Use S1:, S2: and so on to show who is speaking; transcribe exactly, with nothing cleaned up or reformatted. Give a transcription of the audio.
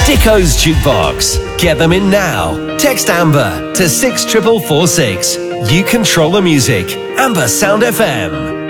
S1: Dicko's Jukebox. Get them in now. Text Amber to six four four four six. You control the music. Amber Sound F M.